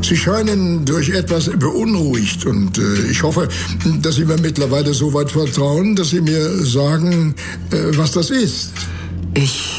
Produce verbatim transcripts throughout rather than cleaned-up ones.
Sie scheinen durch etwas beunruhigt und äh, ich hoffe, dass Sie mir mittlerweile so weit vertrauen, dass Sie mir sagen, äh, was das ist. Ich,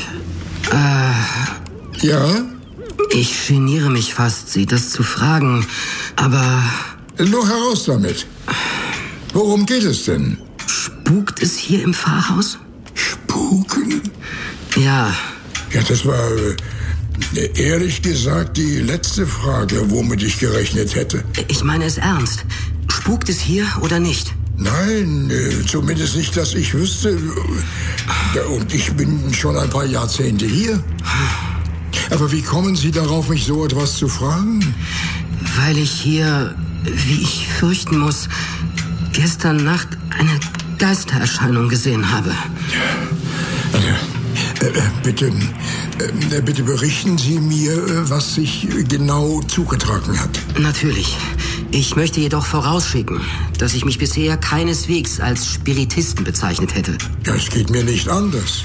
äh... Ja? Ich geniere mich fast, Sie das zu fragen, aber... Nur heraus damit. Worum geht es denn? Spukt es hier im Pfarrhaus? Spuken? Ja. Ja, das war... Äh, Ehrlich gesagt, die letzte Frage, womit ich gerechnet hätte. Ich meine es ernst. Spukt es hier oder nicht? Nein, zumindest nicht, dass ich wüsste. Und ich bin schon ein paar Jahrzehnte hier. Aber wie kommen Sie darauf, mich so etwas zu fragen? Weil ich hier, wie ich fürchten muss, gestern Nacht eine Geistererscheinung gesehen habe. Also, äh, bitte, äh, bitte berichten Sie mir, was sich genau zugetragen hat. Natürlich. Ich möchte jedoch vorausschicken, dass ich mich bisher keineswegs als Spiritisten bezeichnet hätte. Ja, es geht mir nicht anders.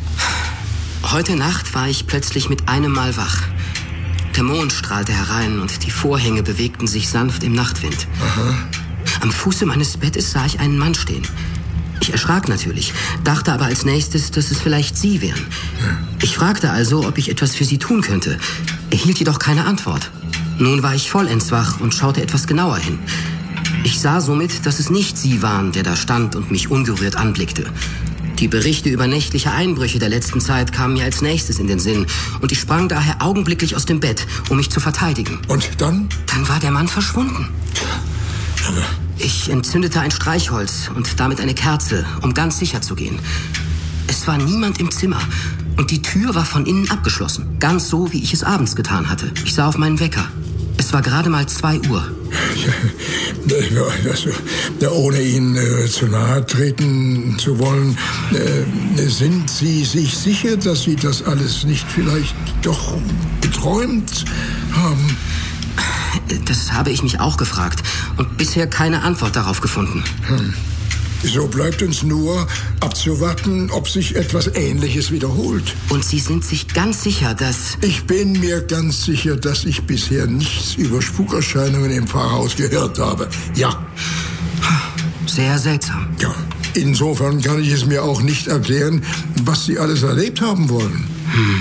Heute Nacht war ich plötzlich mit einem Mal wach. Der Mond strahlte herein und die Vorhänge bewegten sich sanft im Nachtwind. Aha. Am Fuße meines Bettes sah ich einen Mann stehen. Ich erschrak natürlich, dachte aber als nächstes, dass es vielleicht Sie wären. Ja. Ich fragte also, ob ich etwas für Sie tun könnte, erhielt jedoch keine Antwort. Nun war ich vollends wach und schaute etwas genauer hin. Ich sah somit, dass es nicht Sie waren, der da stand und mich ungerührt anblickte. Die Berichte über nächtliche Einbrüche der letzten Zeit kamen mir als nächstes in den Sinn und ich sprang daher augenblicklich aus dem Bett, um mich zu verteidigen. Und dann? Dann war der Mann verschwunden. Aber Ich entzündete ein Streichholz und damit eine Kerze, um ganz sicher zu gehen. Es war niemand im Zimmer und die Tür war von innen abgeschlossen. Ganz so, wie ich es abends getan hatte. Ich sah auf meinen Wecker. Es war gerade mal zwei Uhr. Ja, also, ohne Ihnen äh, zu nahe treten zu wollen, äh, sind Sie sich sicher, dass Sie das alles nicht vielleicht doch geträumt haben? Das habe ich mich auch gefragt und bisher keine Antwort darauf gefunden. Hm. So bleibt uns nur abzuwarten, ob sich etwas Ähnliches wiederholt. Und Sie sind sich ganz sicher, dass... Ich bin mir ganz sicher, dass ich bisher nichts über Spukerscheinungen im Pfarrhaus gehört habe. Ja. Sehr seltsam. Ja. Insofern kann ich es mir auch nicht erklären, was Sie alles erlebt haben wollen. Hm.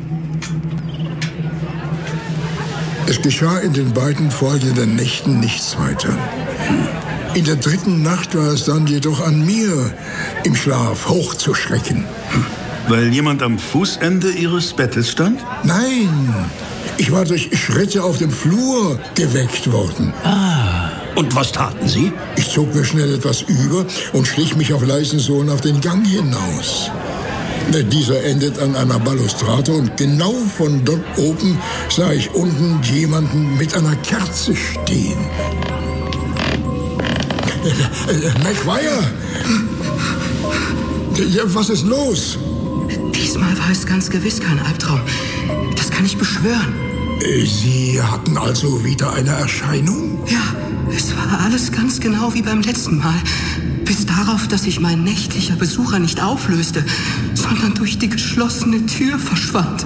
Es geschah in den beiden folgenden Nächten nichts weiter. In der dritten Nacht war es dann jedoch an mir, im Schlaf hochzuschrecken. Weil jemand am Fußende Ihres Bettes stand? Nein, ich war durch Schritte auf dem Flur geweckt worden. Ah, und was taten Sie? Ich zog mir schnell etwas über und schlich mich auf leisen Sohlen auf den Gang hinaus. Dieser endet an einer Balustrade und genau von dort oben sah ich unten jemanden mit einer Kerze stehen. McGuire! Was ist los? Diesmal war es ganz gewiss kein Albtraum. Das kann ich beschwören. Sie hatten also wieder eine Erscheinung? Ja, es war alles ganz genau wie beim letzten Mal. Bis darauf, dass sich mein nächtlicher Besucher nicht auflöste, sondern durch die geschlossene Tür verschwand.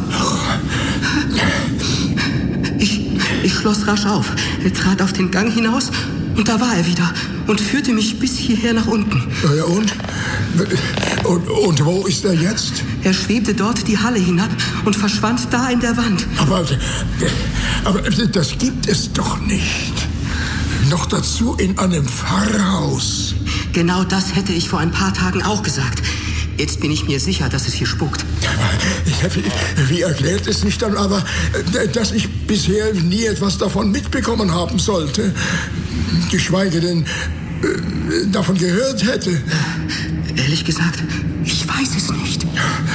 Ich, ich schloss rasch auf, er trat auf den Gang hinaus und da war er wieder und führte mich bis hierher nach unten. Ja, und? Und, und wo ist er jetzt? Er schwebte dort die Halle hinab und verschwand da in der Wand. Aber, aber das gibt es doch nicht. Noch dazu in einem Pfarrhaus. Genau das hätte ich vor ein paar Tagen auch gesagt. Jetzt bin ich mir sicher, dass es hier spukt. Wie erklärt es sich dann aber, dass ich bisher nie etwas davon mitbekommen haben sollte? Geschweige denn äh, davon gehört hätte. Äh, ehrlich gesagt, ich weiß es nicht.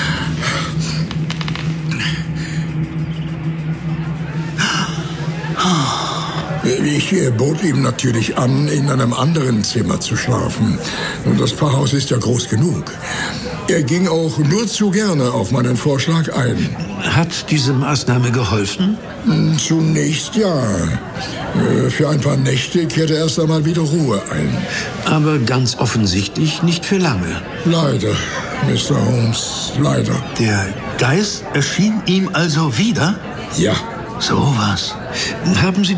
Ich bot ihm natürlich an, in einem anderen Zimmer zu schlafen. Und das Pfarrhaus ist ja groß genug. Er ging auch nur zu gerne auf meinen Vorschlag ein. Hat diese Maßnahme geholfen? Zunächst ja. Für ein paar Nächte kehrte erst einmal wieder Ruhe ein. Aber ganz offensichtlich nicht für lange. Leider, Mister Holmes, leider. Der Geist erschien ihm also wieder? Ja. So was. Haben Sie